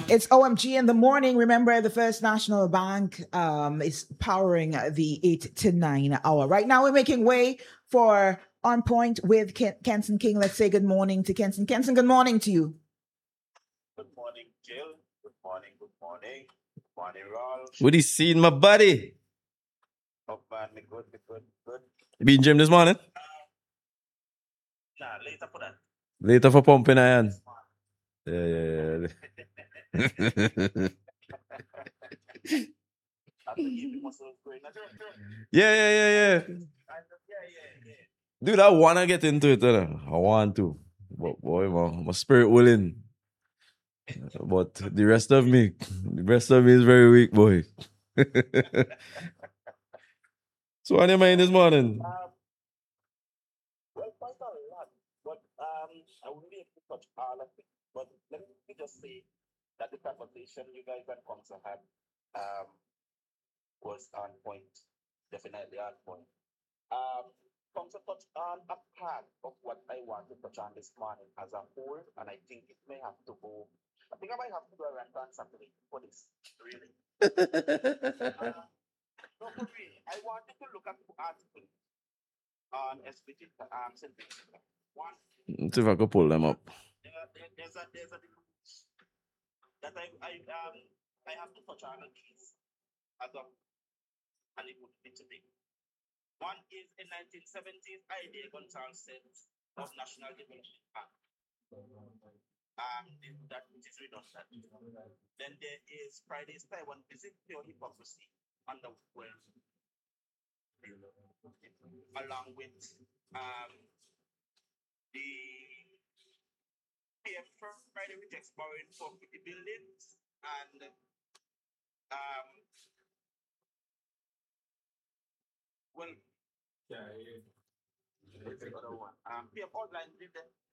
It's OMG in the morning. Remember, the First National Bank is powering the 8 to 9 hour. Right now, we're making way for On Point with Kenson King. Let's say good morning to Kenson. Kenson, good morning to you. Good morning, Jill. Good morning. Good morning. Good morning, Rolf. What you seen, my buddy? Oh, man, me good, me good, good. You been gym this morning? Nah, later for that. Later for pumping iron. Yeah. Yeah. Dude, I wanna get into it. I want to. But boy, my spirit willing. But the rest of me is very weak, boy. So what am I in this morning? Well, quite a lot, but I wouldn't be able to touch all of it. But let me just say that the conversation you guys and Consa had was on point, definitely on point. Consa touched on a part of what I want to touch on this morning as a whole, and I think it may have to go. I think I might have to do a rant on Saturday for this, really. No, for real. I wanted to look at two articles on SPT one. Let's see if I could pull them up. There's a that I have to touch on these as a Hollywood today. One is a 1970s idea Gonzalez said of National Development Act. That which is redundant. Then there is Friday's Taiwan visit, pure hypocrisy on the world, along with the PM Friday rejects borrowing for 50 buildings and well, what's the other one? PM outline